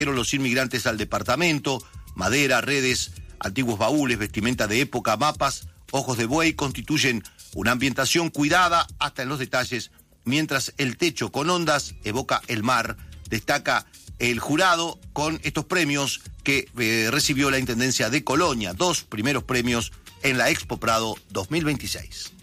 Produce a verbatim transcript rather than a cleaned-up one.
los inmigrantes al departamento, madera, redes, antiguos baúles, vestimenta de época, mapas, ojos de buey constituyen una ambientación cuidada hasta en los detalles, mientras el techo con ondas evoca el mar. Destaca el jurado con estos premios que eh, recibió la Intendencia de Colonia, dos primeros premios en la Expo Prado dos mil veintiséis.